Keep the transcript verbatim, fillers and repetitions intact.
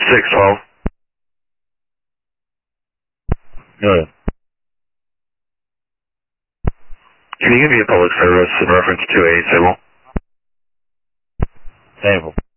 six twelve. Go ahead. Can you give me a public service in reference to a civil? Table.